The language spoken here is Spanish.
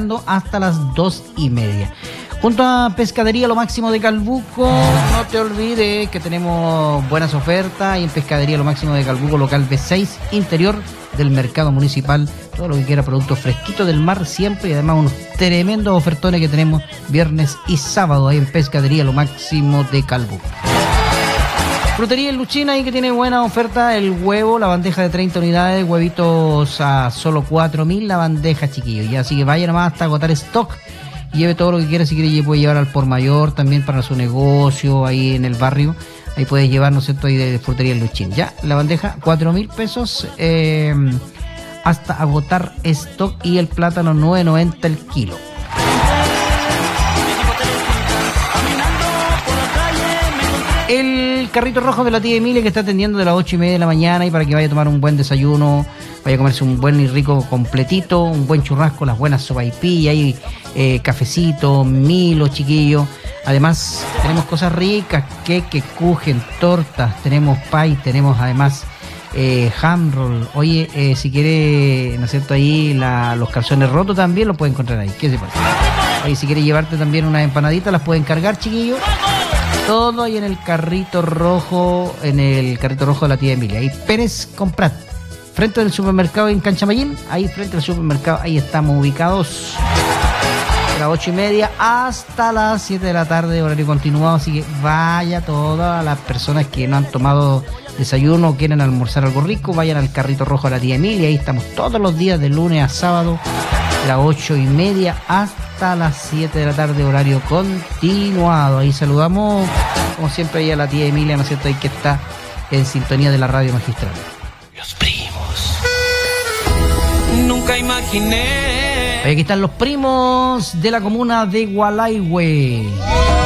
operando hasta las 2:30. Junto a Pescadería Lo Máximo de Calbuco, no te olvides que tenemos buenas ofertas y en Pescadería Lo Máximo de Calbuco, local B6, interior del mercado municipal, todo lo que quiera, productos fresquitos del mar siempre, y además unos tremendos ofertones que tenemos viernes y sábado ahí en Pescadería Lo Máximo de Calbuco. Frutería El Luchín ahí que tiene buena oferta, el huevo, la bandeja de 30 unidades, huevitos a solo 4.000 la bandeja, chiquillos, ya, así que vaya nomás hasta agotar stock. Lleve todo lo que quiera, si quiere puede llevar al por mayor también para su negocio ahí en el barrio. Ahí puedes llevar, ¿no es cierto?, ahí de Frutería El Luchín. Ya, la bandeja, 4.000 pesos hasta agotar stock, y el plátano 9.90 el kilo. El carrito rojo de la tía Emilia, que está atendiendo de las 8:30 de la mañana, y para que vaya a tomar un buen desayuno, vaya a comerse un buen y rico completito, un buen churrasco, las buenas sopaipillas, y cafecito, Milo, chiquillos. Además, tenemos cosas ricas, queque, kuchen, tortas, tenemos pie, tenemos además ham roll. Oye, si quiere, ¿no es cierto?, ahí los calzones rotos también los puede encontrar ahí. ¿Qué se pasa? Ahí, si quiere llevarte también unas empanaditas, las pueden cargar, chiquillos. Todo ahí en el carrito rojo, de la tía Emilia. Ahí Pérez Comprat, frente del supermercado en Canchamayín, ahí frente al supermercado, ahí estamos ubicados. De las 8:30 hasta las 7 de la tarde, horario continuado, así que vaya todas las personas que no han tomado desayuno o quieren almorzar algo rico, vayan al carrito rojo de la tía Emilia, ahí estamos todos los días de lunes a sábado, de las 8:30 hasta las 7 de la tarde, horario continuado. Ahí saludamos, como siempre, ahí a la tía Emilia, ¿no es cierto?, ahí que está en sintonía de la radio magistral. Los primos. Nunca imaginé. Aquí están los primos de la comuna de Gualaihue.